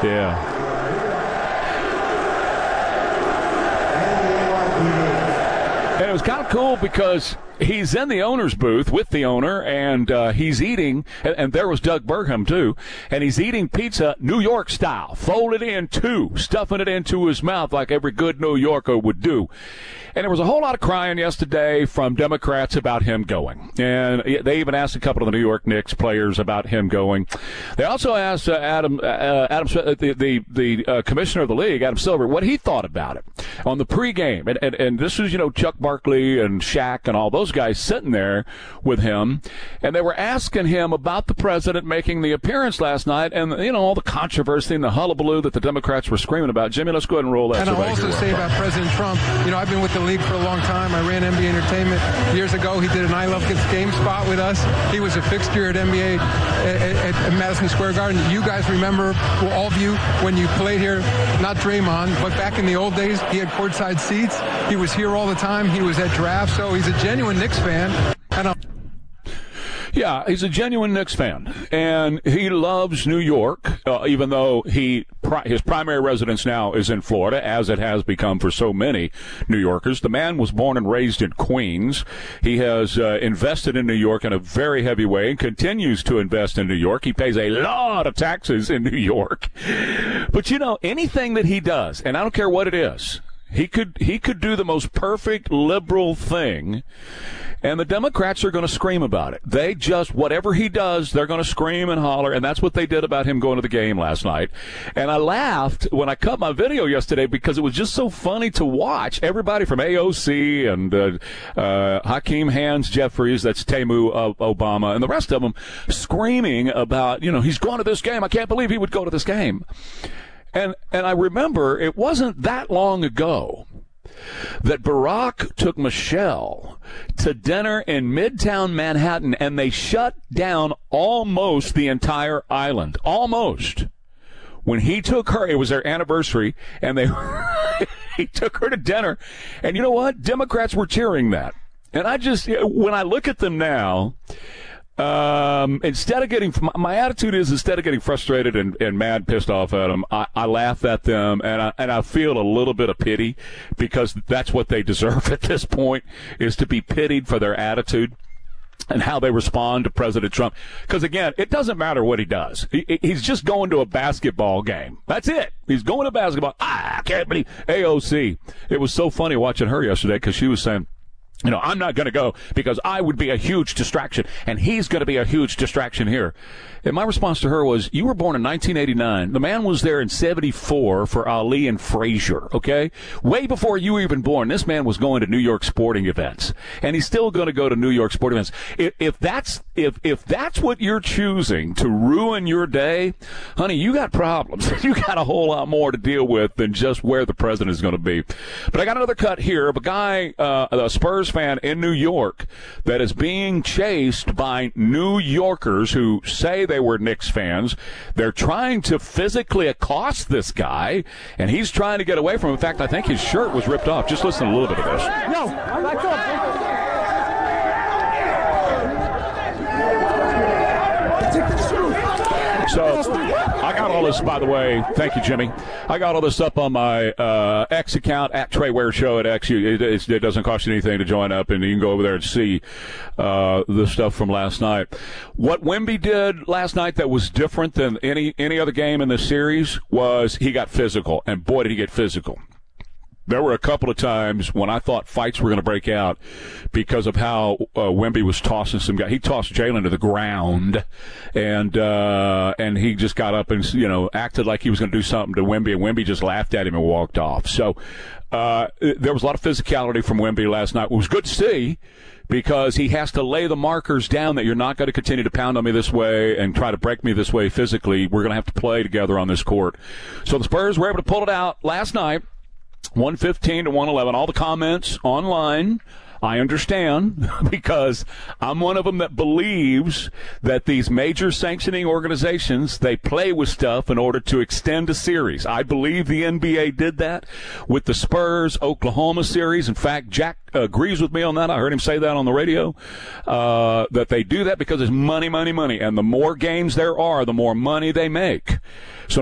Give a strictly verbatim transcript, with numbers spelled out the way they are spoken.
Yeah. And it was kind of cool because he's in the owner's booth with the owner, and uh, he's eating, and, and there was Doug Burgum, too, and he's eating pizza New York style, folded in two, stuffing it into his mouth like every good New Yorker would do. And there was a whole lot of crying yesterday from Democrats about him going. And they even asked a couple of the New York Knicks players about him going. They also asked uh, Adam, uh, Adam, the the, the uh, commissioner of the league, Adam Silver, what he thought about it on the pregame. And, and, and this was, you know, Chuck Barkley and Shaq and all those guys sitting there with him. And they were asking him about the president making the appearance last night and, you know, all the controversy and the hullabaloo that the Democrats were screaming about. Jimmy, let's go ahead and roll that. And I'll also say about President Trump, you know, I've been with the league for a long time. I ran N B A Entertainment years ago. He did an I Love Kids game spot with us. He was a fixture at N B A at, at, at Madison Square Garden. You guys remember, well, all of you, when you played here, not Draymond, but back in the old days, he had courtside seats. He was here all the time. He was at drafts, so he's a genuine Knicks fan. And I'm Yeah, he's a genuine Knicks fan, and he loves New York, uh, even though he his primary residence now is in Florida, as it has become for so many New Yorkers. The man was born and raised in Queens. He has uh, invested in New York in a very heavy way and continues to invest in New York. He pays a lot of taxes in New York. But, you know, anything that he does, and I don't care what it is, he could he could do the most perfect liberal thing, and the Democrats are going to scream about it. They just, whatever he does, they're going to scream and holler, and that's what they did about him going to the game last night. And I laughed when I cut my video yesterday because it was just so funny to watch. Everybody from A O C and uh, uh, Hakeem Hands Jeffries, that's Temu uh, Obama, and the rest of them screaming about, you know, he's going to this game. I can't believe he would go to this game. And and I remember it wasn't that long ago that Barack took Michelle to dinner in Midtown Manhattan, and they shut down almost the entire island. Almost. When he took her, it was their anniversary, and they he took her to dinner. And you know what? Democrats were cheering that. And I just, when I look at them now, Um, instead of getting, my attitude is instead of getting frustrated and, and mad, pissed off at them, I, I laugh at them, and I, and I feel a little bit of pity because that's what they deserve at this point, is to be pitied for their attitude and how they respond to President Trump. Because, again, it doesn't matter what he does. He, he's just going to a basketball game. That's it. He's going to basketball. Ah, I can't believe A O C. It was so funny watching her yesterday because she was saying, you know, I'm not going to go because I would be a huge distraction, and he's going to be a huge distraction here. And my response to her was, you were born in nineteen eighty-nine. The man was there in seventy-four for Ali and Frazier, okay? Way before you were even born, this man was going to New York sporting events, and he's still going to go to New York sporting events. If, if that's if if that's what you're choosing to ruin your day, honey, you got problems. You got a whole lot more to deal with than just where the president is going to be. But I got another cut here of a guy, uh, a Spurs fan in New York, that is being chased by New Yorkers who say they were Knicks fans. They're trying to physically accost this guy, and he's trying to get away from him. In fact, I think his shirt was ripped off. Just listen to a little bit of this. No, back up. So I got all this, by the way. Thank you, Jimmy. I got all this up on my uh, X account, at Trey Ware Show at X. It, it, it doesn't cost you anything to join up, and you can go over there and see uh, the stuff from last night. What Wemby did last night that was different than any, any other game in this series was he got physical, and boy, did he get physical. There were a couple of times when I thought fights were going to break out because of how uh, Wemby was tossing some guy. He tossed Jalen to the ground, and uh, and he just got up and, you know, acted like he was going to do something to Wemby, and Wemby just laughed at him and walked off. So uh, there was a lot of physicality from Wemby last night. It was good to see, because he has to lay the markers down that you're not going to continue to pound on me this way and try to break me this way physically. We're going to have to play together on this court. So the Spurs were able to pull it out last night. one fifteen to one eleven. All the comments online, I understand, because I'm one of them that believes that these major sanctioning organizations, they play with stuff in order to extend a series. I believe the N B A did that with the Spurs Oklahoma series. In fact, Jack agrees with me on that. I heard him say that on the radio, uh, that they do that because it's money, money, money. And the more games there are, the more money they make. So